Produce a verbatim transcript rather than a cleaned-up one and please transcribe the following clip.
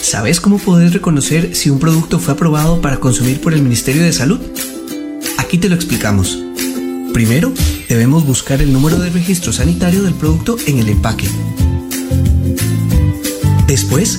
¿Sabes cómo poder reconocer si un producto fue aprobado para consumir por el Ministerio de Salud? Aquí te lo explicamos. Primero, debemos buscar el número de registro sanitario del producto en el empaque. Después,